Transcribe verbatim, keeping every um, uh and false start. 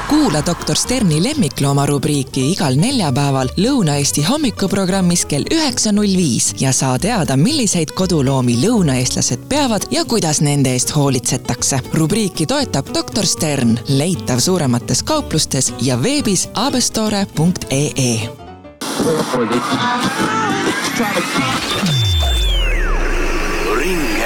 Kuula doktor Sterni lemmiklooma rubriiki igal neljapäeval Lõuna-Eesti hommikuprogrammis kell üheksa null viis ja saa teada, milliseid koduloomi lõunaeestlased peavad ja kuidas nende eest hoolitsetakse. Rubriiki toetab doktor Stern, leitav suuremates kauplustes ja veebis abestore punkt ee. Ring